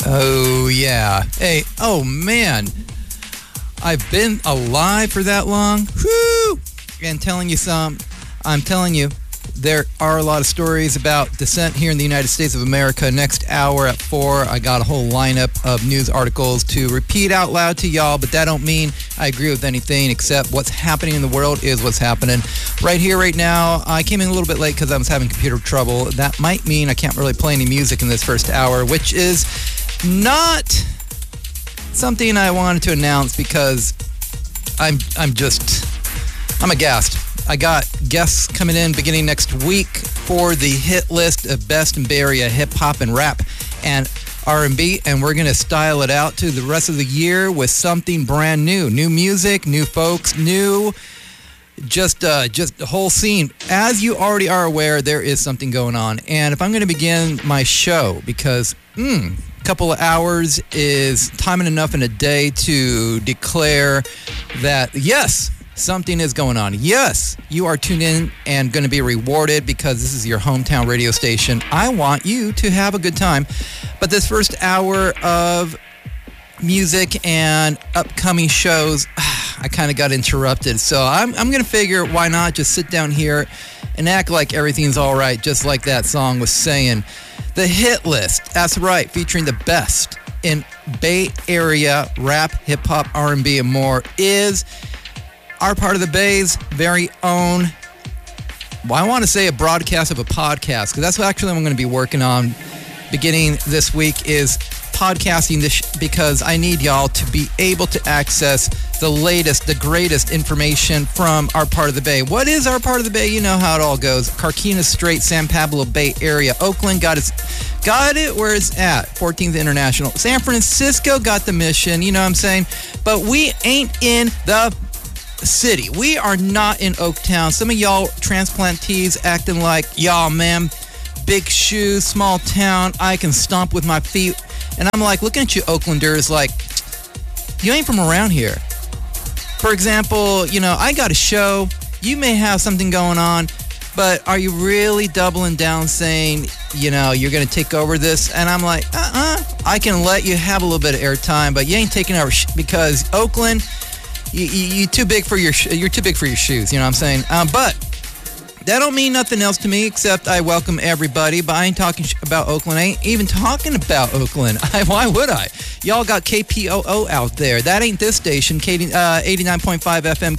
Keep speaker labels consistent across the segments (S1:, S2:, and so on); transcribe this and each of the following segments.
S1: Oh, yeah. Hey, oh, man. I've been alive for that long. Whoo! And I'm telling you, there are a lot of stories about dissent here in the United States of America. Next hour at 4, I got a whole lineup of news articles to repeat out loud to y'all, but that don't mean I agree with anything except what's happening in the world is what's happening. Right here, right now, I came in a little bit late because I was having computer trouble. That might mean I can't really play any music in this first hour, which is not something I wanted to announce because I'm aghast. I got guests coming in beginning next week for the hit list of best in Bay Area hip hop and rap and R&B, and we're going to style it out to the rest of the year with something brand new. New music, new folks, new just the whole scene. As you already are aware, there is something going on. And if I'm going to begin my show, because a couple of hours is time enough in a day to declare that, yes, something is going on. Yes, you are tuned in and going to be rewarded because this is your hometown radio station. I want you to have a good time. But this first hour of music and upcoming shows, I kind of got interrupted. So I'm going to figure why not just sit down here and act like everything's all right, just like that song was saying. The hit list, that's right, featuring the best in Bay Area rap, hip-hop, R&B, and more, is our part of the Bay's very own, well, I want to say a broadcast of a podcast, because that's what actually I'm going to be working on beginning this week is podcasting this because I need y'all to be able to access the latest, the greatest information from our part of the Bay. What is our part of the Bay? You know how it all goes. Carquinez Strait, San Pablo Bay Area. Oakland got it where it's at, 14th International. San Francisco got the mission, you know what I'm saying? But we ain't in the city. We are not in Oaktown. Some of y'all transplantees acting like, y'all, man, big shoes, small town, I can stomp with my feet. And I'm like, looking at you Oaklanders like, you ain't from around here. For example, you know, I got a show. You may have something going on, but are you really doubling down saying, you know, you're going to take over this? And I'm like, I can let you have a little bit of airtime, but you ain't taking over because Oakland, you're too big for your shoes, you know what I'm saying? But that don't mean nothing else to me except I welcome everybody. But I ain't talking about Oakland. I ain't even talking about Oakland. Why would I? Y'all got KPOO out there. That ain't this station. 89.5 FM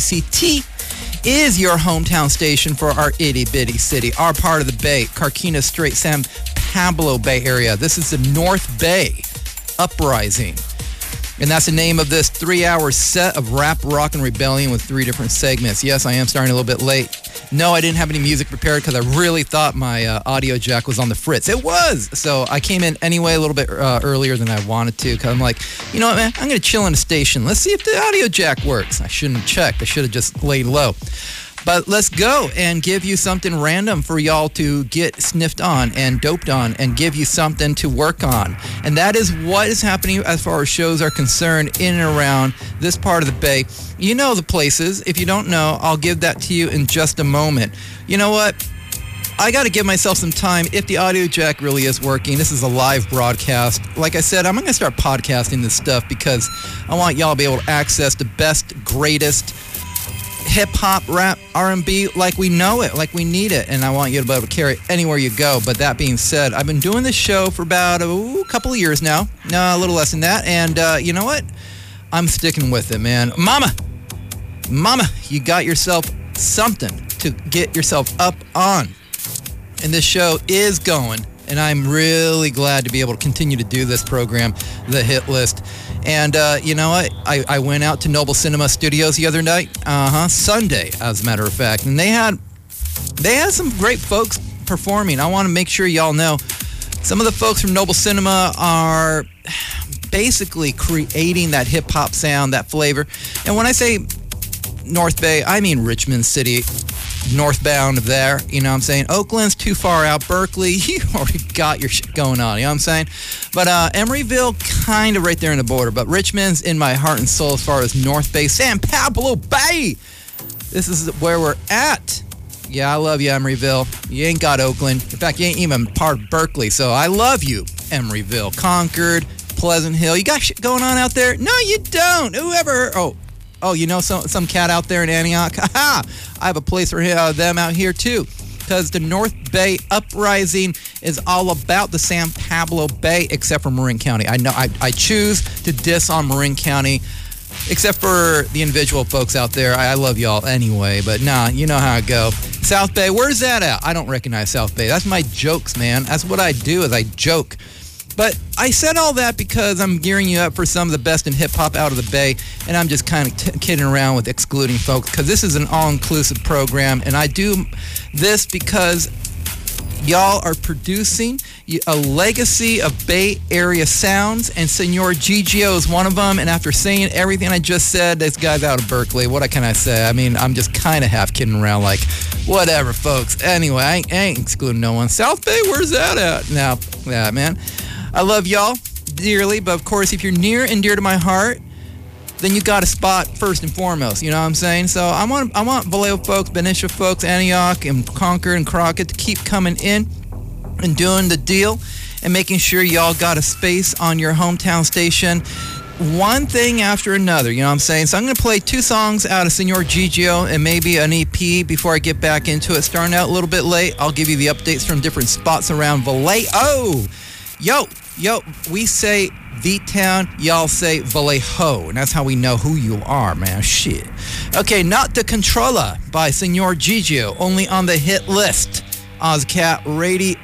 S1: KZCT is your hometown station for our itty-bitty city, our part of the Bay, Carquinez Strait, San Pablo Bay Area. This is the North Bay Uprising. And that's the name of this 3-hour set of rap, rock, and rebellion with 3 different segments. Yes, I am starting a little bit late. No, I didn't have any music prepared because I really thought my audio jack was on the fritz. It was! So I came in anyway a little bit earlier than I wanted to because I'm like, you know what, man? I'm going to chill in the station. Let's see if the audio jack works. I shouldn't have checked. I should have just laid low. But let's go and give you something random for y'all to get sniffed on and doped on and give you something to work on. And that is what is happening as far as shows are concerned in and around this part of the Bay. You know the places. If you don't know, I'll give that to you in just a moment. You know what? I got to give myself some time if the audio jack really is working. This is a live broadcast. Like I said, I'm going to start podcasting this stuff because I want y'all to be able to access the best, greatest hip-hop, rap, R&B like we know it, like we need it, and I want you to be able to carry it anywhere you go. But that being said, I've been doing this show for about a couple of years now, a little less than that, and you know what? I'm sticking with it, man. Mama, you got yourself something to get yourself up on, and this show is going, and I'm really glad to be able to continue to do this program, The Hit List. And you know what? I went out to Noble Cinema Studios the other night, Sunday, as a matter of fact, and they had some great folks performing. I want to make sure y'all know some of the folks from Noble Cinema are basically creating that hip-hop sound, that flavor. And when I say North Bay, I mean Richmond City, northbound of there, you know what I'm saying? Oakland's too far out. Berkeley, you already got your shit going on, you know what I'm saying? But Emeryville, kind of right there in the border. But Richmond's in my heart and soul as far as North Bay. San Pablo Bay! This is where we're at. Yeah, I love you, Emeryville. You ain't got Oakland. In fact, you ain't even part of Berkeley, so I love you. Emeryville, Concord, Pleasant Hill. You got shit going on out there? No, you don't. Whoever. Oh, you know some cat out there in Antioch? Ha! I have a place for them out here too. Because the North Bay Uprising is all about the San Pablo Bay, except for Marin County. I know I choose to diss on Marin County, except for the individual folks out there. I love y'all anyway, but nah, you know how it go. South Bay, where's that at? I don't recognize South Bay. That's my jokes, man. That's what I do, is I joke. But I said all that because I'm gearing you up for some of the best in hip-hop out of the Bay, and I'm just kind of kidding around with excluding folks, because this is an all-inclusive program, and I do this because y'all are producing a legacy of Bay Area sounds, and Senor GGO is one of them. And after saying everything I just said, this guy's out of Berkeley. What can I say? I mean, I'm just kind of half kidding around, like, whatever, folks. Anyway, I ain't excluding no one. South Bay, where's that at? Now, yeah, man. I love y'all dearly, but of course, if you're near and dear to my heart, then you got a spot first and foremost. You know what I'm saying? So I want Vallejo folks, Benicia folks, Antioch, and Concord and Crockett to keep coming in and doing the deal and making sure y'all got a space on your hometown station. One thing after another, you know what I'm saying? So I'm going to play 2 songs out of Senor GGO and maybe an EP before I get back into it. Starting out a little bit late, I'll give you the updates from different spots around Vallejo. Yo, we say V-Town, y'all say Vallejo, and that's how we know who you are, man. Shit. Okay, Not the Controller by Senor GGO, only on the hit list. OzCat Radio.